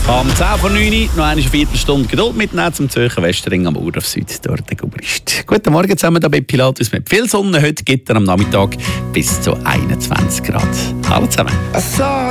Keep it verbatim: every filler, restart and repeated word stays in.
Am zehn vor neun noch eine Viertelstunde Geduld mitnehmen zum Zürcher Westring am Uhr auf Süd. Dort der Gubrist. Guten Morgen zusammen hier bei Pilatus mit viel Sonne. Heute gibt er am Nachmittag bis zu einundzwanzig Grad. Hallo zusammen.